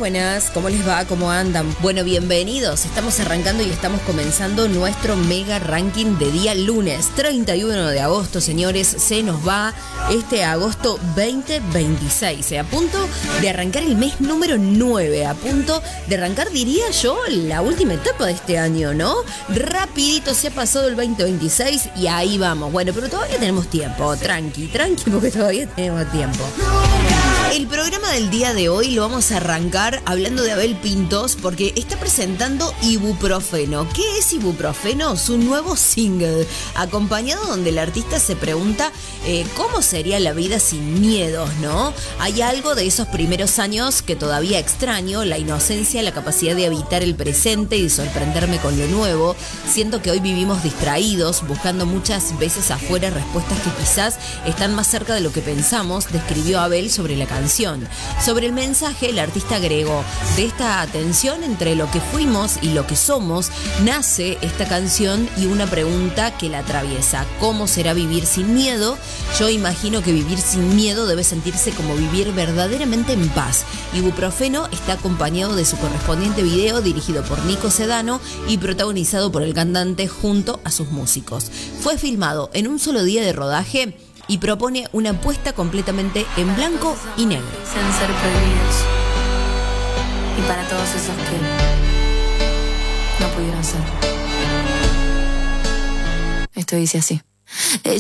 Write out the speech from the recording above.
buenas. ¿Cómo les va? ¿Cómo andan? Bueno, bienvenidos. Estamos arrancando y estamos comenzando nuestro mega ranking de día lunes 31 de agosto, señores. Se nos va este agosto 2026. A punto de arrancar el mes número 9. A punto de arrancar, diría yo, la última etapa de este año, ¿no? Rapidito se ha pasado el 2026 y ahí vamos. Bueno, pero todavía tenemos tiempo. Tranqui, porque todavía tenemos tiempo. El programa del día de hoy lo vamos a arrancar hablando de Abel Pintos porque está presentando Ibuprofeno. ¿Qué es Ibuprofeno? Su nuevo single, acompañado donde el artista se pregunta cómo sería la vida sin miedos, ¿no? Hay algo de esos primeros años que todavía extraño, la inocencia, la capacidad de habitar el presente y de sorprenderme con lo nuevo. Siento que hoy vivimos distraídos, buscando muchas veces afuera respuestas que quizás están más cerca de lo que pensamos, describió Abel sobre la canción. Sobre el mensaje, el artista agregó: de esta tensión entre lo que fuimos y lo que somos, nace esta canción y una pregunta que la atraviesa. ¿Cómo será vivir sin miedo? Yo imagino que vivir sin miedo debe sentirse como vivir verdaderamente en paz. Ibuprofeno está acompañado de su correspondiente video dirigido por Nico Sedano y protagonizado por el cantante junto a sus músicos. Fue filmado en un solo día de rodaje y propone una apuesta completamente en blanco y negro. Dicen ser prohibidos. Y para todos esos que no pudieron ser. Esto dice así.